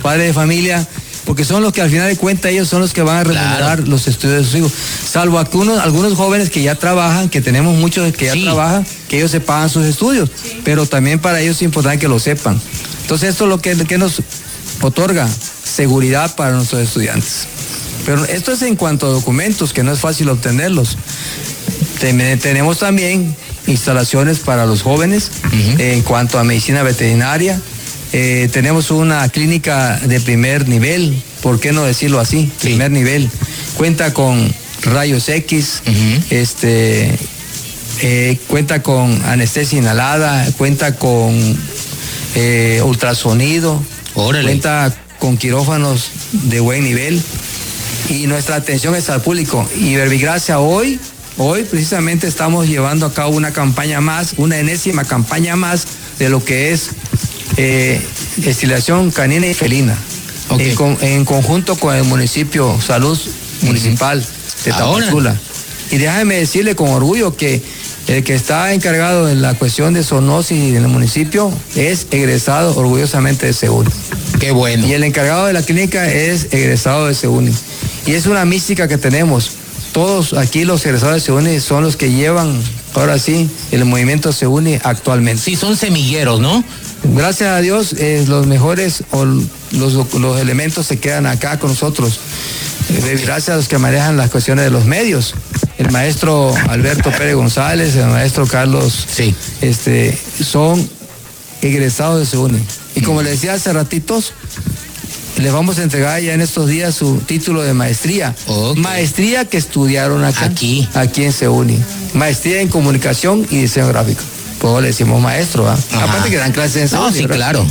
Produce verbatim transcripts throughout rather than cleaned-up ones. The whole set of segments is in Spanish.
padres de familia, porque son los que al final de cuentas ellos son los que van a remunerar claro. los estudios de sus hijos. Salvo algunos, algunos jóvenes que ya trabajan, que tenemos muchos que ya sí. trabajan, que ellos se pagan sus estudios, sí. pero también para ellos es importante que lo sepan. Entonces esto es lo que, que nos otorga seguridad para nuestros estudiantes. Pero esto es en cuanto a documentos, que no es fácil obtenerlos. Ten, tenemos también instalaciones para los jóvenes, uh-huh. en cuanto a medicina veterinaria. Eh, tenemos una clínica de primer nivel, ¿por qué no decirlo así? Sí. Primer nivel. Cuenta con rayos X, uh-huh. este, eh, cuenta con anestesia inhalada, cuenta con eh, ultrasonido, Órale. cuenta con quirófanos de buen nivel y nuestra atención es al público. Y Verbigracia hoy, hoy precisamente estamos llevando a cabo una campaña más, una enésima campaña más de lo que es Eh, estilación canina y felina, okay. en, con, en conjunto con el municipio Salud Municipal uh-huh. de Tapachula. Y déjame decirle con orgullo que el que está encargado en la cuestión de zoonosis en el municipio es egresado orgullosamente de SEUNI. Qué bueno. Y el encargado de la clínica es egresado de SEUNI. Y es una mística que tenemos. Todos aquí los egresados de SEUNI son los que llevan, ahora sí, el movimiento SEUNI actualmente. Sí, son semilleros, ¿no? Gracias a Dios, eh, los mejores o los, los elementos se quedan acá con nosotros. Eh, gracias a los que manejan las cuestiones de los medios. El maestro Alberto Pérez González, el maestro Carlos, sí. este, son egresados de SEUNI. Y como les decía hace ratitos, les vamos a entregar ya en estos días su título de maestría. Okay. Maestría que estudiaron acá, aquí, aquí en SEUNI. Maestría en comunicación y diseño gráfico. Pues le decimos maestro, ¿ah? Aparte que dan clases en SEUNI. No, sí, ¿verdad? Claro.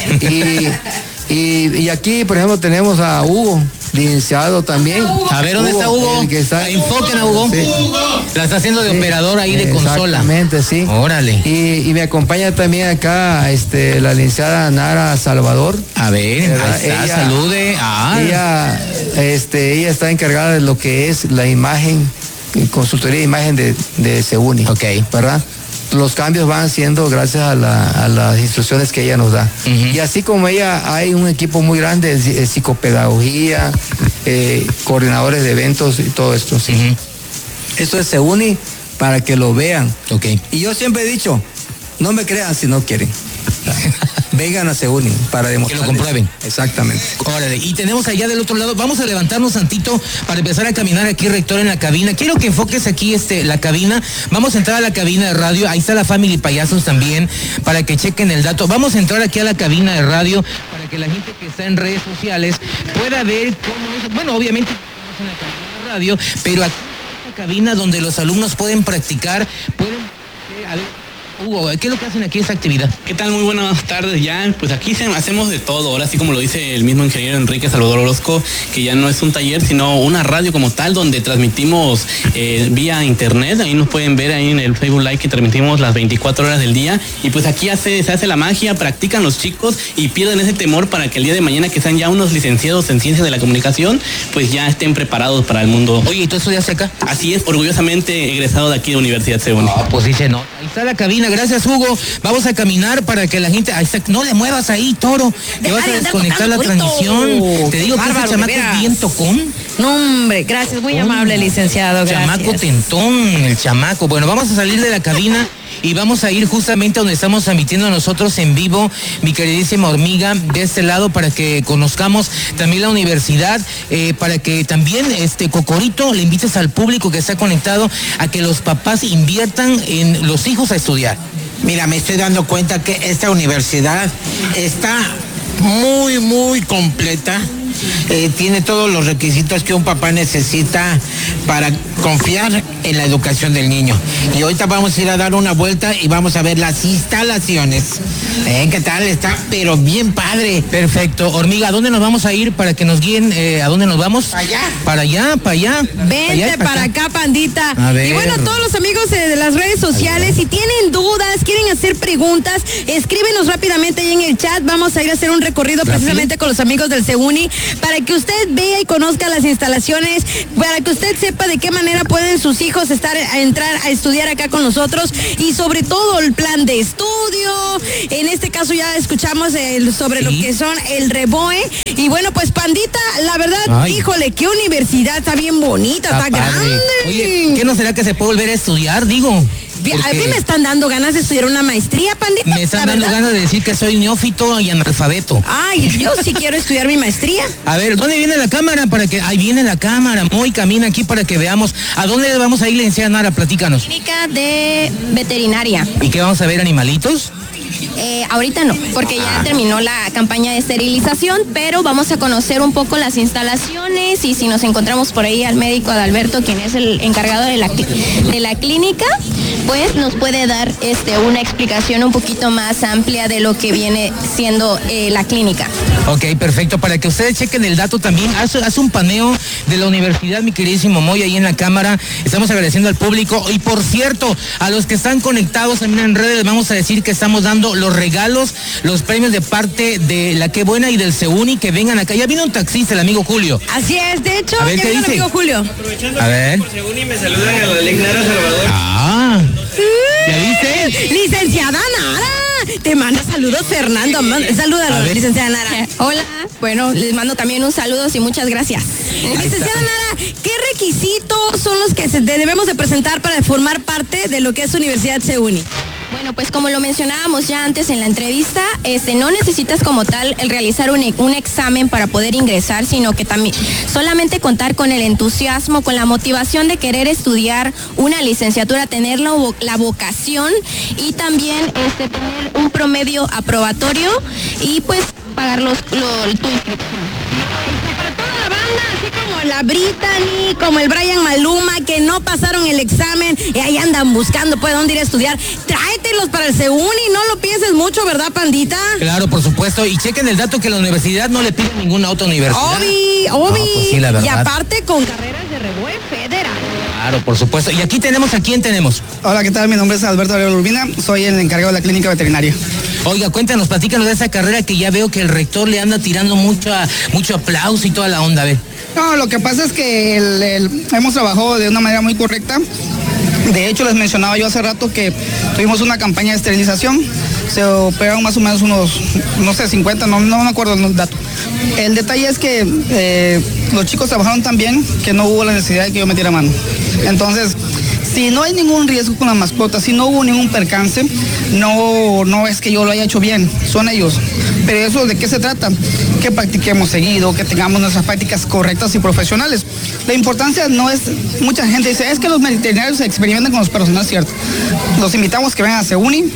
Y, y, y aquí, por ejemplo, tenemos a Hugo, licenciado también. A ver, ¿dónde Hugo, está Hugo? Que está... Enfoquen a Hugo. Sí. La está haciendo de sí. operador ahí de consola. Exactamente, sí. Órale. Y, y me acompaña también acá este, la licenciada Nara Salvador. A ver, ahí está, ella, salude. Ah. Ella, este, ella está encargada de lo que es la imagen, consultoría de imagen de, de SEUNI. Ok. ¿Verdad? Los cambios van siendo gracias a, la, a las instrucciones que ella nos da. Uh-huh. Y así como ella, hay un equipo muy grande de, de psicopedagogía, eh, coordinadores de eventos y todo esto. ¿Sí? Uh-huh. Esto es SEUNI para que lo vean. Okay. Y yo siempre he dicho, no me crean si no quieren. Vengan a SEUNI para demostrar. Que lo comprueben. Exactamente. Órale. Y tenemos allá del otro lado, vamos a levantarnos tantito para empezar a caminar aquí, rector, en la cabina. Quiero que enfoques aquí este, la cabina. Vamos a entrar a la cabina de radio. Ahí está la Family Payasos también, para que chequen el dato. Vamos a entrar aquí a la cabina de radio para que la gente que está en redes sociales pueda ver cómo es. Bueno, obviamente estamos en la cabina de radio, pero aquí en esta cabina donde los alumnos pueden practicar, pueden eh, a ver. Hugo, ¿qué es lo que hacen aquí esta actividad? ¿Qué tal? Muy buenas tardes ya. Pues aquí hacemos de todo. Ahora sí, como lo dice el mismo ingeniero Enrique Salvador Orozco, que ya no es un taller, sino una radio como tal, donde transmitimos eh, vía internet. Ahí nos pueden ver ahí en el Facebook Live que transmitimos las veinticuatro horas del día. Y pues aquí hace, se hace la magia, practican los chicos y pierden ese temor para que el día de mañana, que sean ya unos licenciados en ciencias de la comunicación, pues ya estén preparados para el mundo. Oye, ¿y tú estudiaste acá? Así es, orgullosamente egresado de aquí de Universidad SEUNI. Ah, pues dice no. Ahí está la cabina. Gracias, Hugo. Vamos a caminar para que la gente... Ahí está. No le muevas ahí, toro. Que vas a desconectar la transmisión. Te digo que ese chamaco es bien tocón. No, hombre, gracias. Muy oh, amable, licenciado. Gracias. Chamaco tentón, el chamaco. Bueno, vamos a salir de la cabina y vamos a ir justamente donde estamos transmitiendo nosotros en vivo, mi queridísima hormiga, de este lado, para que conozcamos también la universidad, eh, para que también, este Cocorito, le invites al público que está conectado a que los papás inviertan en los hijos a estudiar. Mira, me estoy dando cuenta que esta universidad está muy, muy completa. Eh, tiene todos los requisitos que un papá necesita para confiar en la educación del niño. Y ahorita vamos a ir a dar una vuelta y vamos a ver las instalaciones. Eh, ¿Qué tal? Está, pero bien padre. Perfecto. Hormiga, ¿a dónde nos vamos a ir para que nos guíen? Eh, ¿A dónde nos vamos? Para allá. Para allá, para allá. Vente para, allá, para, para acá, pandita. A ver. Y bueno, todos los amigos eh, de las redes sociales, si tienen dudas, quieren hacer preguntas, escríbenos rápidamente ahí en el chat. Vamos a ir a hacer un recorrido ¿Rápido? precisamente con los amigos del SEUNI para que usted vea y conozca las instalaciones, para que usted sepa de qué manera pueden sus hijos hijos estar a entrar a estudiar acá con nosotros y sobre todo el plan de estudio. En este caso ya escuchamos el, sobre ¿Sí? lo que son el Reboe. Y bueno, pues Pandita, la verdad, Ay. híjole, qué universidad, está bien bonita, está, está grande. Oye, ¿qué no será que se puede volver a estudiar? Digo. A mí me están dando ganas de estudiar una maestría, Pandita. Me están dando ganas de decir que soy neófito y analfabeto. Ay, yo sí quiero estudiar mi maestría. A ver, ¿dónde viene la cámara? Para que ahí viene la cámara. Muy camina aquí para que veamos. ¿A dónde vamos a ir, licenciada Nara? Platícanos. Clínica de veterinaria. ¿Y qué vamos a ver, animalitos? Eh, ahorita no, porque ya terminó la campaña de esterilización, pero vamos a conocer un poco las instalaciones y si nos encontramos por ahí al médico Adalberto, quien es el encargado de la, de la clínica, pues nos puede dar este, una explicación un poquito más amplia de lo que viene siendo eh, la clínica. Ok, perfecto. Para que ustedes chequen el dato también, haz, haz un paneo de la universidad, mi queridísimo Moy, ahí en la cámara. Estamos agradeciendo al público. Y por cierto, a los que están conectados también en redes, les vamos a decir que estamos dando los regalos, los premios de parte de la Qué Buena y del Seuni, que vengan acá. Ya vino un taxista, el amigo Julio. Así es, de hecho, a ver, ya vino el amigo Julio. Aprovechando a ver. por Seuni, me saludan a la ley Nara Salvador. Ah, ¿ya viste? Licenciada Nara. Te manda saludos, Fernando. Salúdalo, licenciada Nara. Hola, bueno, les mando también un saludo y muchas gracias. Licenciada Nara, ¿qué requisitos son los que se debemos de presentar para formar parte de lo que es Universidad Seuni? Bueno, pues como lo mencionábamos ya antes en la entrevista, este, no necesitas como tal el realizar un, un examen para poder ingresar, sino que también solamente contar con el entusiasmo, con la motivación de querer estudiar una licenciatura, tener la, la vocación y también este, tener un promedio aprobatorio y pues pagar los, lo, tu inscripción. Así como la Brittany, como el Brian Maluma, que no pasaron el examen y ahí andan buscando pues dónde ir a estudiar. Tráetelos para el Seuni, no lo pienses mucho, ¿verdad, Pandita? Claro, por supuesto. Y chequen el dato que la universidad no le pide ninguna otra universidad. Obi, obi. No, pues sí, la verdad. Y aparte con carreras de Reboe federal. Claro, por supuesto. Y aquí tenemos, ¿a quién tenemos? Hola, ¿qué tal? Mi nombre es Alberto Arevalo Urbina, soy el encargado de la clínica veterinaria. Oiga, cuéntanos, platícanos de esa carrera que ya veo que el rector le anda tirando mucho, mucho aplauso y toda la onda, a ver. No, lo que pasa es que el, el, hemos trabajado de una manera muy correcta. De hecho, les mencionaba yo hace rato que tuvimos una campaña de esterilización. Se operaron más o menos unos, no sé, cincuenta, no, no me acuerdo el dato. El detalle es que eh, los chicos trabajaron tan bien que no hubo la necesidad de que yo metiera mano. Entonces, si no hay ningún riesgo con la mascota, si no hubo ningún percance, no, no es que yo lo haya hecho bien, son ellos. Pero eso, ¿de qué se trata? Que practiquemos seguido, que tengamos nuestras prácticas correctas y profesionales. La importancia no es, mucha gente dice, es que los veterinarios se experimentan con los perros, no es cierto. Los invitamos que vengan a Seuni,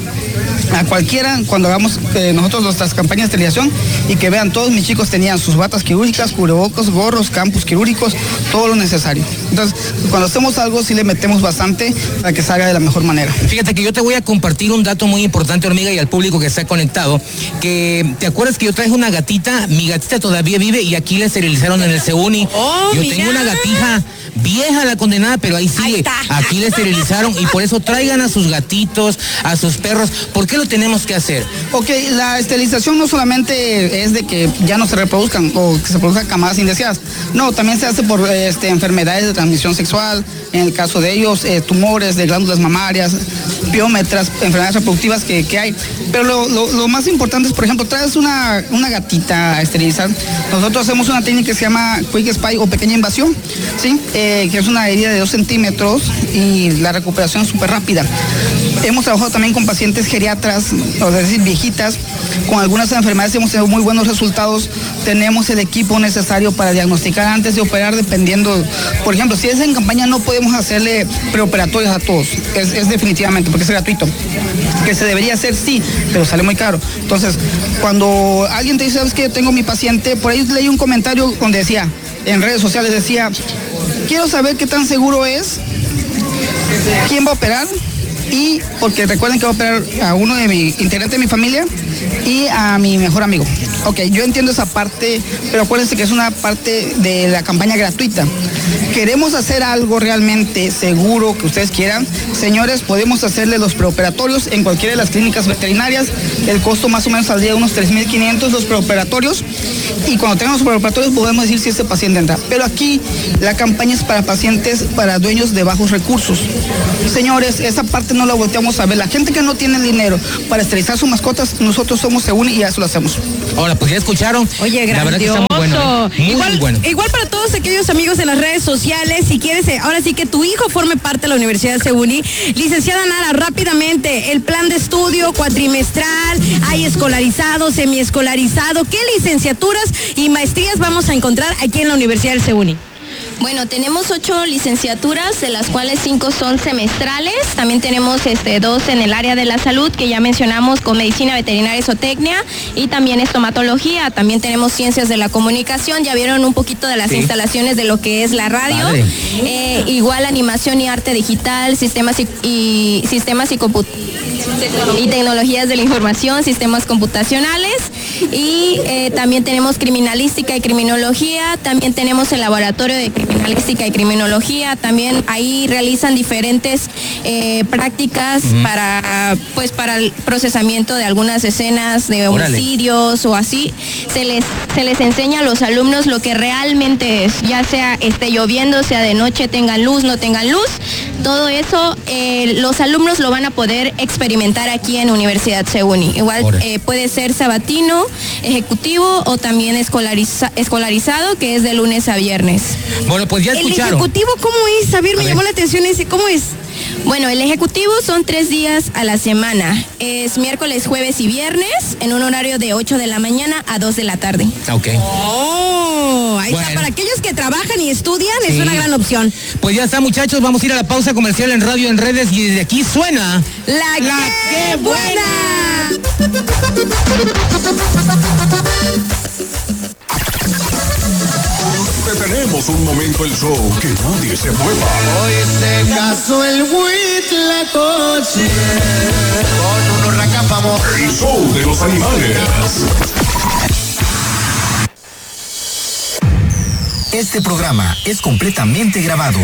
a cualquiera, cuando hagamos eh, nosotros nuestras campañas de esterilización y que vean, todos mis chicos tenían sus batas quirúrgicas, cubrebocas, gorros, campos quirúrgicos, todo lo necesario. Entonces, cuando hacemos algo, sí le metemos bastante para que salga de la mejor manera. Fíjate que yo te voy a compartir un dato muy importante, hormiga, y al público que está conectado, que te acuerdas que yo traje una gatita, mi gatita todavía vive y aquí la esterilizaron en el Seuni. Oh, yo mira. tengo una gatija vieja, la condenada, pero ahí sigue. Ahí aquí la esterilizaron y por eso traigan a sus gatitos, a sus perros. ¿Por qué lo tenemos que hacer? Ok, la esterilización no solamente es de que ya no se reproduzcan o que se produzcan camadas indeseadas. No, también se hace por este, enfermedades de transmisión sexual, en el caso de ellos, eh, tumores de glándulas mamarias, piómetras, enfermedades reproductivas que, que hay. Pero lo, lo, lo más importante es, por ejemplo, traes una, una gatita a esterilizar. Nosotros hacemos una técnica que se llama Quick Spy o pequeña invasión, ¿sí? Eh, que es una herida de dos centímetros y la recuperación es súper rápida. Hemos trabajado también con pacientes geriatras, o decir, viejitas, con algunas enfermedades hemos tenido muy buenos resultados. Tenemos el equipo necesario para diagnosticar antes de operar, dependiendo. Por ejemplo, si es en campaña, no podemos hacerle preoperatorios a todos. Es, es definitivamente, porque es gratuito. Que se debería hacer, sí, pero sale muy caro. Entonces, cuando alguien te dice, ¿sabes qué? Yo tengo mi paciente, por ahí leí un comentario donde decía, en redes sociales decía, quiero saber qué tan seguro es, quién va a operar. Y porque recuerden que voy a operar a uno de mi integrante de mi familia y a mi mejor amigo. Ok, yo entiendo esa parte, pero acuérdense que es una parte de la campaña gratuita. Queremos hacer algo realmente seguro que ustedes quieran. Señores, podemos hacerle los preoperatorios en cualquiera de las clínicas veterinarias. El costo más o menos saldría unos tres mil quinientos los preoperatorios. Y cuando tengan los preoperatorios podemos decir si ese paciente entra. Pero aquí la campaña es para pacientes, para dueños de bajos recursos. Señores, esa parte no la volteamos a ver. La gente que no tiene dinero para esterilizar sus mascotas, nosotros somos Seguni y eso lo hacemos. Ahora, pues ya escucharon. Oye, grandioso. La verdad que está muy bueno, ¿eh? Muy, igual, muy bueno. Igual para todos aquellos amigos en las redes sociales, si quieres, eh, ahora sí que tu hijo forme parte de la Universidad Seguni. Licenciada Nara, rápidamente, el plan de estudio cuatrimestral, hay escolarizado, semiescolarizado, ¿qué licenciaturas y maestrías vamos a encontrar aquí en la Universidad del Seguni? Bueno, tenemos ocho licenciaturas, de las cuales cinco son semestrales. También tenemos este, dos en el área de la salud, que ya mencionamos, con medicina veterinaria y zootecnia, y también estomatología. También tenemos ciencias de la comunicación. Ya vieron un poquito de las sí. instalaciones de lo que es la radio. Eh, igual animación y arte digital, sistemas y, y sistemas y comput- y tecnologías de la información, sistemas computacionales. Y eh, también tenemos criminalística y criminología. También tenemos el laboratorio de criminalística y criminología. También ahí realizan diferentes eh, prácticas uh-huh. para pues para el procesamiento de algunas escenas de homicidios Órale. o así. Se les se les enseña a los alumnos lo que realmente es, ya sea esté lloviendo, sea de noche, tengan luz, no tengan luz. Todo eso eh, los alumnos lo van a poder experimentar aquí en Universidad Seguni. Igual eh, puede ser sabatino, ejecutivo o también escolariza, escolarizado, que es de lunes a viernes. Bueno, pues ya escucharon. ¿El ejecutivo cómo es? A ver, me a llamó ver. la atención ese, ¿cómo es? Bueno, el ejecutivo son tres días a la semana. Es miércoles, jueves y viernes, en un horario de ocho de la mañana a dos de la tarde. Ok. Oh, ahí bueno. está. Para aquellos que trabajan y estudian, sí. es una gran opción. Pues ya está, muchachos, vamos a ir a la pausa comercial en radio, en redes, y desde aquí suena... ¡La, la que buena! Detenemos un momento el show, que nadie se mueva. Hoy se casó el Huitlacoche con unos racapamos. El show de los animales. Este programa es completamente grabado.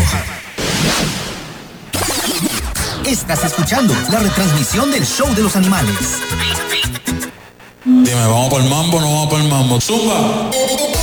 Estás escuchando la retransmisión del show de los animales. Dime, ¿vamos por el mambo o no vamos por el mambo? ¡Zumba!